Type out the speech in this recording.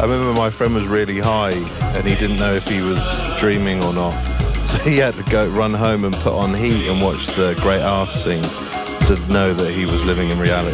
I remember my friend was really high and he didn't know if he was dreaming or not. So he had to run home and put on Heat and watch the Great Arse scene to know that he was living in reality.